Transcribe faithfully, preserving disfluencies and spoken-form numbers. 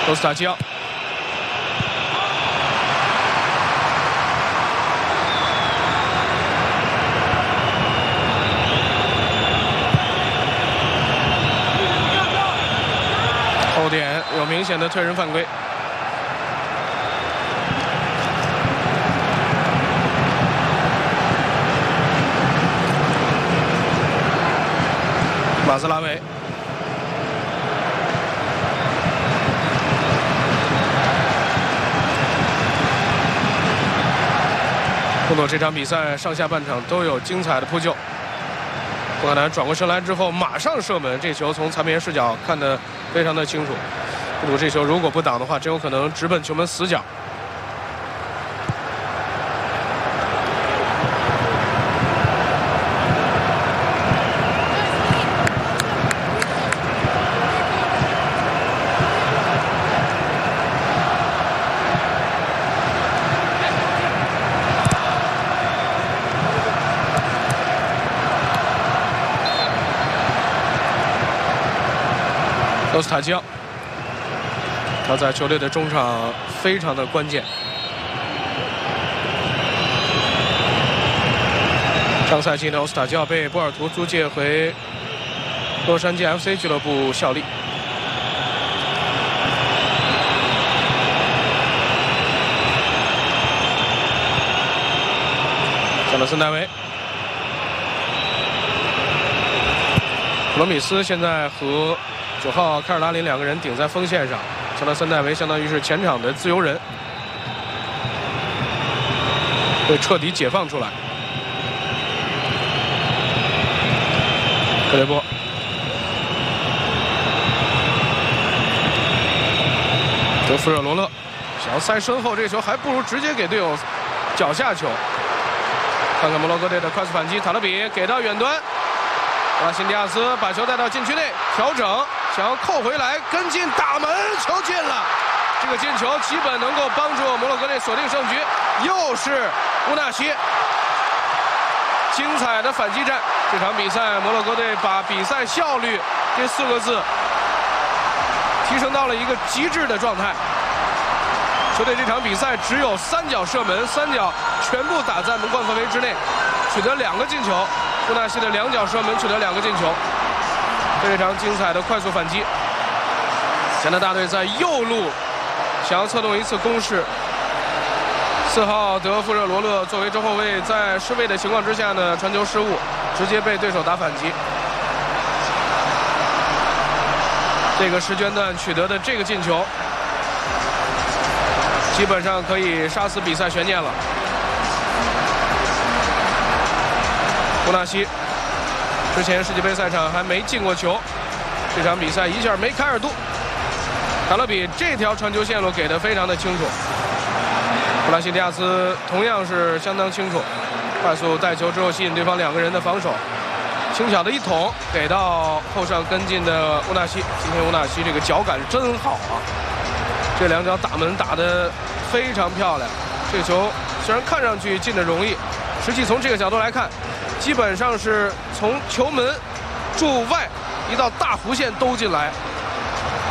欧斯塔基奥。 后点有明显的退人犯规。马斯拉维，不过这场比赛上下半场都有精彩的扑救。布克南转过身来之后，马上射门，这球从残片视角看得非常的清楚。布鲁这球如果不挡的话，真有可能直奔球门死角。 欧斯塔基奥，他在球队的中场非常的关键。上赛季呢，欧斯塔基奥被波尔图租借回洛杉矶 F C 俱乐部效力。乔纳森·戴维，普罗米斯现在和 九号凯尔拉林两个人顶在锋线上，乔纳森·戴维相当于是前场的自由人，被彻底解放出来。克雷波，德弗热罗勒想要塞身后，这个球还不如直接给队友脚下球。看看摩洛哥队的快速反击，塔勒比给到远端，拉辛迪亚斯把球带到禁区内，调整。 想要扣回来，跟进打门，球进了。这个进球基本能够帮助摩洛哥队锁定胜局。又是乌纳西，精彩的反击战。这场比赛，摩洛哥队把比赛效率这四个字提升到了一个极致的状态。球队这场比赛只有三脚射门，三脚全部打在门框范围之内，取得两个进球。乌纳西的两脚射门取得两个进球。 非常精彩的快速反击，加拿大队在右路想要策动一次攻势。四号德弗热罗勒作为中后卫，在失位的情况之下呢，传球失误，直接被对手打反击。这个时间段取得的这个进球，基本上可以杀死比赛悬念了。乌纳西。 之前世界杯赛场还没进过球，这场比赛一下梅开二度。塔勒比这条传球线路给得非常的清楚，布拉西迪亚斯同样是相当清楚，快速带球之后吸引对方两个人的防守，轻巧的一捅给到后上跟进的乌纳西。今天乌纳西这个脚感真好啊，这两脚打门打得非常漂亮。这个球虽然看上去进得容易，实际从这个角度来看。 基本上是从球门柱外一道大弧线兜进来，